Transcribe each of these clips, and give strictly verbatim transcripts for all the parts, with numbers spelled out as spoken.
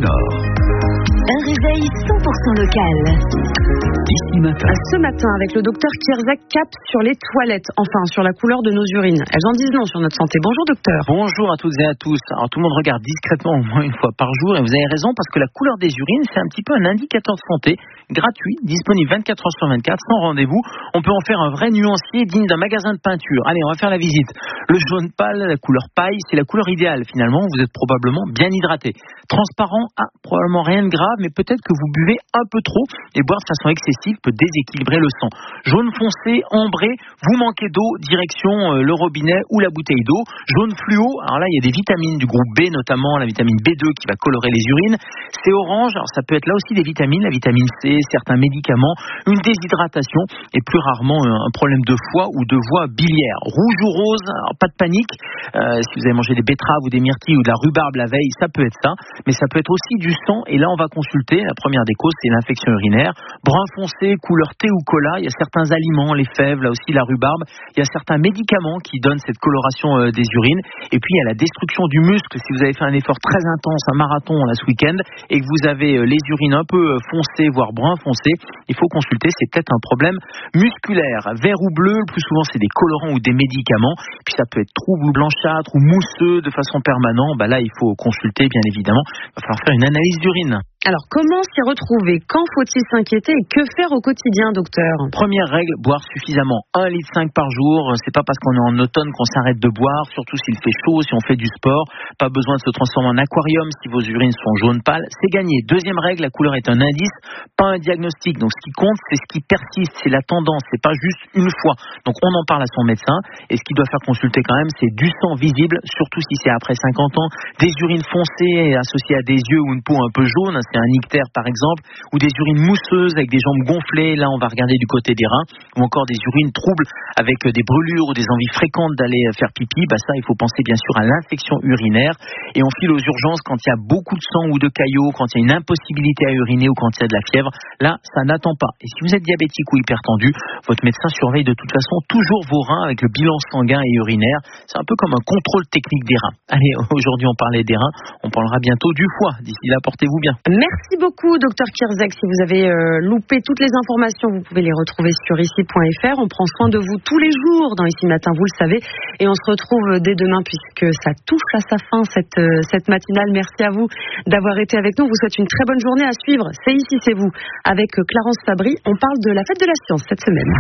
Nord. Un réveil cent pour cent local. Ici matin. Ce matin, avec le docteur Kierzak, cap sur les toilettes, enfin sur la couleur de nos urines. Elles en disent long sur notre santé. Bonjour docteur. Bonjour à toutes et à tous. Alors tout le monde regarde discrètement au moins une fois par jour et vous avez raison parce que la couleur des urines c'est un petit peu un indicateur de santé gratuit, disponible vingt-quatre heures sur vingt-quatre, sans rendez-vous. On peut en faire un vrai nuancier digne d'un magasin de peinture. Allez, on va faire la visite. Le jaune pâle, la couleur paille, c'est la couleur idéale finalement. Vous êtes probablement bien hydraté. Transparent, ah, probablement rien de grave, mais peut-être que vous buvez un peu trop et boire de façon excessive peut déséquilibrer le sang. Jaune foncé, ambré, vous manquez d'eau, direction euh, le robinet ou la bouteille d'eau. Jaune fluo, alors là il y a des vitamines du groupe B, notamment la vitamine B deux qui va colorer les urines. C'est orange, alors ça peut être là aussi des vitamines, la vitamine C, certains médicaments, une déshydratation et plus rarement un problème de foie ou de voie biliaire. Rouge ou rose, alors pas de panique, euh, si vous avez mangé des betteraves ou des myrtilles ou de la rhubarbe la veille, ça peut être ça, mais ça peut être aussi du sang et là on va consulter. La première des causes c'est l'infection urinaire. Brun foncé, couleur thé ou cola, il y a certains aliments, les fèves, là aussi la rhubarbe, il y a certains médicaments qui donnent cette coloration euh, des urines et puis il y a la destruction du muscle. Si vous avez fait un effort très intense, un marathon là ce week-end et que vous avez euh, les urines un peu euh, foncées, voire brun foncé, il faut consulter, c'est peut-être un problème musculaire. Vert ou bleu, le plus souvent c'est des colorants ou des médicaments, puis ça peut être trouble ou blanchâtre ou mousseux de façon permanente, bah là il faut consulter bien évidemment, il va falloir faire une analyse d'urine. Alors, comment s'y retrouver? Quand faut-il s'inquiéter et que faire au quotidien, docteur? Première règle, boire suffisamment. un virgule cinq litre par jour. C'est pas parce qu'on est en automne qu'on s'arrête de boire, surtout s'il fait chaud, si on fait du sport. Pas besoin de se transformer en aquarium si vos urines sont jaunes pâles. C'est gagné. Deuxième règle, la couleur est un indice, pas un diagnostic. Donc, ce qui compte, c'est ce qui persiste, c'est la tendance. C'est pas juste une fois. Donc, on en parle à son médecin. Et ce qui doit faire consulter quand même, c'est du sang visible, surtout si c'est après cinquante ans. Des urines foncées associées à des yeux ou une peau un peu jaune. C'est un ictère par exemple, ou des urines mousseuses avec des jambes gonflées, là on va regarder du côté des reins, ou encore des urines troubles avec des brûlures ou des envies fréquentes d'aller faire pipi, bah ça il faut penser bien sûr à l'infection urinaire et on file aux urgences quand il y a beaucoup de sang ou de caillots, quand il y a une impossibilité à uriner ou quand il y a de la fièvre, là ça n'attend pas. Et si vous êtes diabétique ou hypertendu, votre médecin surveille de toute façon toujours vos reins avec le bilan sanguin et urinaire, c'est un peu comme un contrôle technique des reins. Allez, aujourd'hui on parlait des reins, on parlera bientôt du foie, d'ici là portez-vous bien. Merci beaucoup, docteur Kierzak. Si vous avez euh, loupé toutes les informations, vous pouvez les retrouver sur ici point f r. On prend soin de vous tous les jours dans Ici Matin, vous le savez. Et on se retrouve dès demain puisque ça touche à sa fin, cette, euh, cette matinale. Merci à vous d'avoir été avec nous. On vous souhaite une très bonne journée à suivre. C'est Ici, c'est vous. Avec Clarence Fabry, on parle de la fête de la science cette semaine.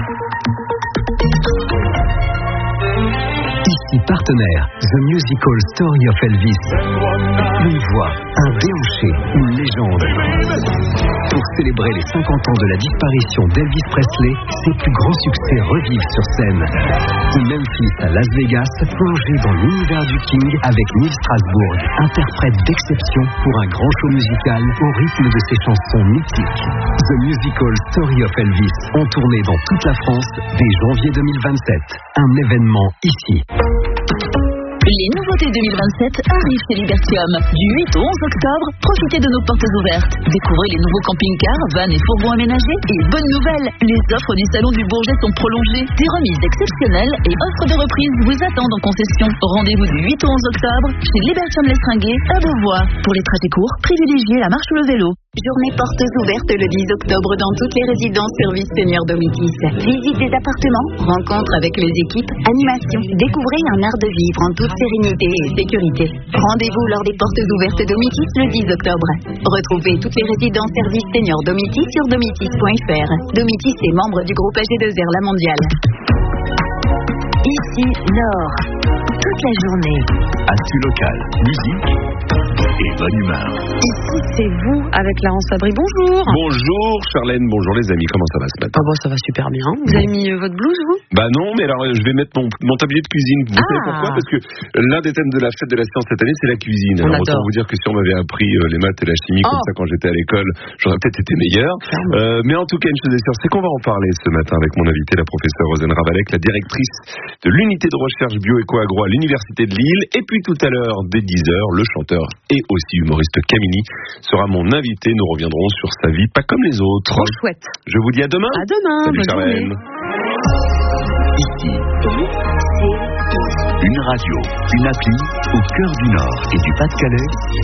Ici partenaire, The Musical Story of Elvis. Une voix, un déhanché, une légende. Pour célébrer les cinquante ans de la disparition d'Elvis Presley, ses plus grands succès revivent sur scène. De Memphis à Las Vegas, plongé dans l'univers du King avec Neil Strasbourg, interprète d'exception pour un grand show musical au rythme de ses chansons mythiques. The Musical Story of Elvis, en tournée dans toute la France dès janvier deux mille vingt-sept. Un événement ici. Les nouveautés deux mille vingt-sept arrivent chez Libertium. Du huit au onze octobre, profitez de nos portes ouvertes. Découvrez les nouveaux camping-cars, vannes et fourgons aménagés. Et bonne nouvelle, les offres du Salon du Bourget sont prolongées. Des remises exceptionnelles et offres de reprise vous attendent en concession. Rendez-vous du huit au onze octobre chez Libertium L'Estringuet à Beauvois. Pour les trajets courts, privilégiez la marche ou le vélo. Journée portes ouvertes le dix octobre dans toutes les résidences service Senior Domitis. Visite des appartements, rencontres avec les équipes, animations. Découvrez un art de vivre en toute sérénité et sécurité. Rendez-vous lors des portes ouvertes Domitis le dix octobre. Retrouvez toutes les résidences service Senior Domitis sur domitis point f r. Domitis est membre du groupe A G deux R La Mondiale. Ici Nord, toute la journée. Actu local, musique et bonne humeur. Ici, c'est vous avec Clarence Fabry. Bonjour. Bonjour Charlène, bonjour les amis, comment ça va ce matin? Ah bon, ça va super bien. Vous avez mis euh, votre blouse, vous? Bah non, mais alors je vais mettre mon, mon tablier de cuisine. Vous ah. savez pourquoi? Parce que l'un des thèmes de la fête de la science cette année, c'est la cuisine. On alors adore. autant vous dire que si on m'avait appris euh, les maths et la chimie oh. comme ça quand j'étais à l'école, j'aurais peut-être été meilleur. Euh, mais en tout cas, une chose est sûre, c'est qu'on va en parler ce matin avec mon invité, la professeure Rosane Ravalec, la directrice de l'unité de recherche bio-éco-agro à l'université de Lille. Et puis tout à l'heure, dès dix heures, le chanteur et aussi humoriste Camini sera mon invité. Nous reviendrons sur sa vie, pas comme les autres. Trop chouette. Je vous dis à demain. À demain. Salut bonne Charlène. Ici, une radio, une appli au cœur du Nord et du Pas-de-Calais.